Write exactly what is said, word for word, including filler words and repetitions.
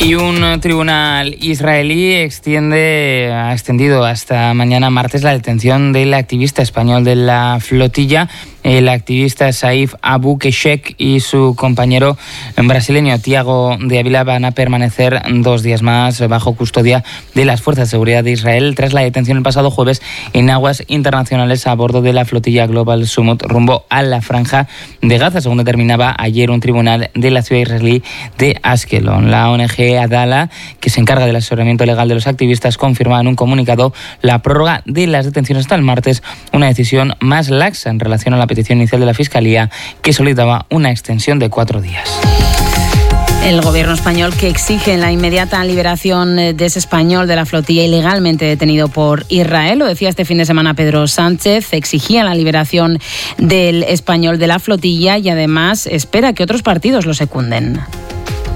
Y un tribunal israelí extiende, ha extendido hasta mañana martes la detención del activista español de la flotilla. El activista Saif Abu Keshek y su compañero brasileño Tiago de Ávila van a permanecer dos días más bajo custodia de las fuerzas de seguridad de Israel tras la detención el pasado jueves en aguas internacionales a bordo de la flotilla Global Summit rumbo a la Franja de Gaza, según determinaba ayer un tribunal de la ciudad israelí de Ashkelon. La O N G Adala, que se encarga del asesoramiento legal de los activistas, confirma en un comunicado la prórroga de las detenciones hasta el martes, una decisión más laxa en relación a la petición inicial de la Fiscalía, que solicitaba una extensión de cuatro días. El gobierno español, que exige la inmediata liberación de ese español de la flotilla ilegalmente detenido por Israel, lo decía este fin de semana Pedro Sánchez, exigía la liberación del español de la flotilla y además espera que otros partidos lo secunden.